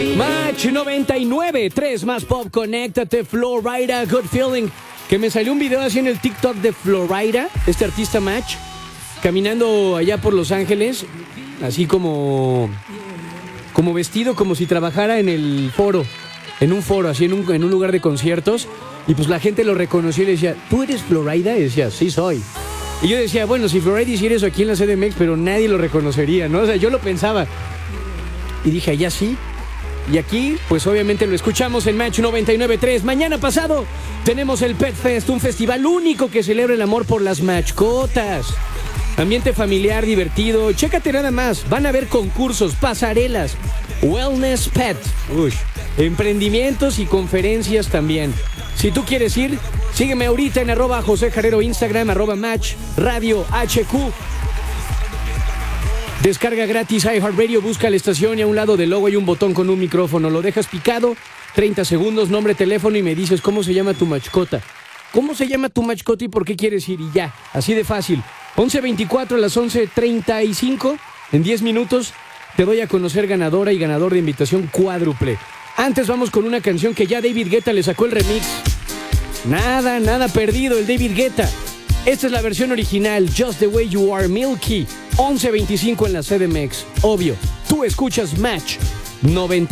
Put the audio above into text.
Match 99, 3 más pop, conéctate, Florida, Good Feeling. Que me salió un video así en el TikTok de Florida, este artista Match, caminando allá por Los Ángeles, así como vestido como si trabajara en el foro, en un foro, así en un lugar de conciertos. Y pues la gente lo reconoció y le decía, ¿tú eres Florida? Y decía, sí soy. Y yo decía, bueno, si Florida hiciera eso aquí en la CDMX, pero nadie lo reconocería, ¿no? O sea, yo lo pensaba. Y dije, allá sí. Y aquí, pues obviamente lo escuchamos en Match 99.3. Mañana pasado tenemos el Pet Fest, un festival único que celebra el amor por las mascotas. Ambiente familiar, divertido. Chécate nada más. Van a haber concursos, pasarelas, wellness pet, emprendimientos y conferencias también. Si tú quieres ir, sígueme ahorita en @JoséJarero, Instagram, @Match Radio HQ. Descarga gratis iHeartRadio, busca la estación y a un lado del logo hay un botón con un micrófono. Lo dejas picado, 30 segundos, nombre, teléfono y me dices cómo se llama tu mascota. ¿Cómo se llama tu mascota y por qué quieres ir? Y ya, así de fácil. 11:24 a las 11:35. En 10 minutos te doy a conocer ganadora y ganador de invitación cuádruple. Antes vamos con una canción que ya David Guetta le sacó el remix. Nada perdido el David Guetta. Esta es la versión original, Just the Way You Are, Milky. 11:25 en la CDMX. Obvio, tú escuchas Match 90.